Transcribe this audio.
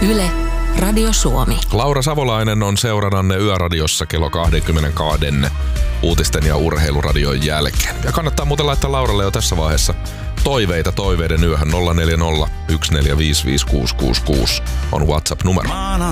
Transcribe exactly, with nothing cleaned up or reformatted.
Yle, Radio Suomi. Laura Savolainen on seurannanne Yöradiossa kello kaksikymmentäkaksi uutisten ja urheiluradion jälkeen. Ja kannattaa muuten laittaa Lauralle jo tässä vaiheessa toiveita toiveiden yöhön. Nolla neljä nolla, yksi neljä viisi viisi kuusi kuusi kuusi on WhatsApp-numero.